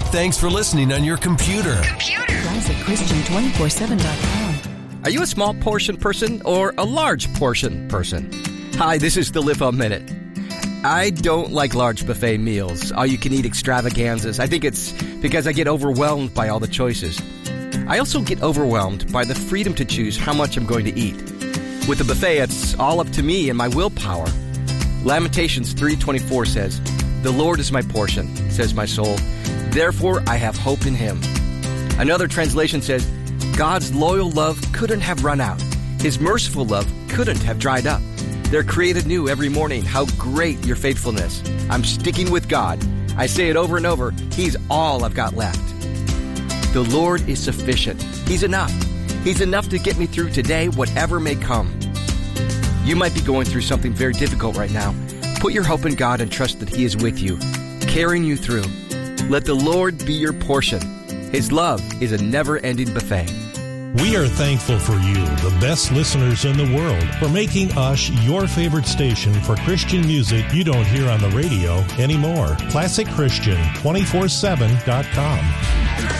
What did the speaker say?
Thanks for listening on your computer. ClassicChristian247.com. Are you a small portion person or a large portion person? Hi, this is the Live Home Minute. I don't like large buffet meals, all-you-can-eat extravaganzas. I think it's because I get overwhelmed by all the choices. I also get overwhelmed by the freedom to choose how much I'm going to eat. With a buffet, it's all up to me and my willpower. Lamentations 3:24 says, "The Lord is my portion, says my soul. Therefore, I have hope in Him." Another translation says, "God's loyal love couldn't have run out. His merciful love couldn't have dried up. They're created new every morning. How great your faithfulness. I'm sticking with God. I say it over and over. He's all I've got left." The Lord is sufficient. He's enough. He's enough to get me through today, whatever may come. You might be going through something very difficult right now. Put your hope in God and trust that He is with you, carrying you through. Let the Lord be your portion. His love is a never-ending buffet. We are thankful for you, the best listeners in the world, for making us your favorite station for Christian music you don't hear on the radio anymore. ClassicChristian247.com.